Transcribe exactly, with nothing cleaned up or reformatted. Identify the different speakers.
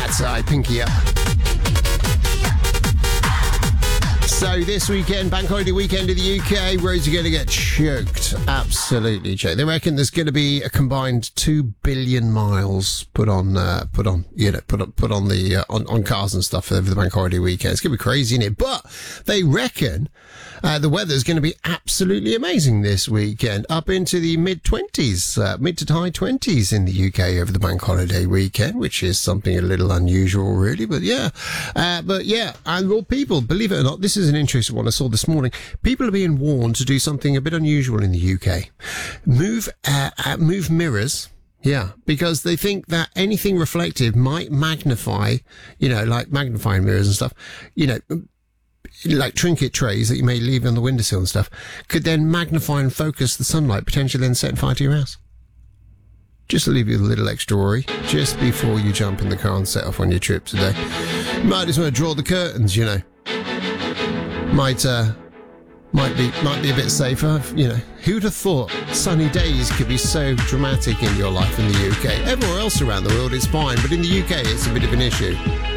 Speaker 1: That's I pinky up. So this weekend, bank holiday weekend in the U K, roads are going to get choked. Absolutely choked. They reckon there's going to be a combined two billion miles put on, uh, put on, you know, put on, put on the, uh, on, on cars and stuff over the bank holiday weekend. It's going to be crazy, isn't it? But they reckon, uh, the weather's going to be absolutely amazing this weekend, up into the mid twenties, uh, mid to high twenties in the U K over the bank holiday weekend, which is something a little unusual, really. But yeah, uh, but yeah, and well, people, believe it or not, this is an interesting one I saw this morning. People are being warned to do something a bit unusual in the U K. Move, uh, uh, move mirrors. Yeah, because they think that anything reflective might magnify, you know, like magnifying mirrors and stuff, you know, like trinket trays that you may leave on the windowsill and stuff, could then magnify and focus the sunlight, potentially then setting fire to your house. Just to leave you with a little extra worry, just before you jump in the car and set off on your trip today. You might just want to draw the curtains, you know. Might, uh, might be, might be a bit safer. You know, who'd have thought sunny days could be so dramatic in your life in the U K? Everywhere else around the world it's fine, but in the U K it's a bit of an issue.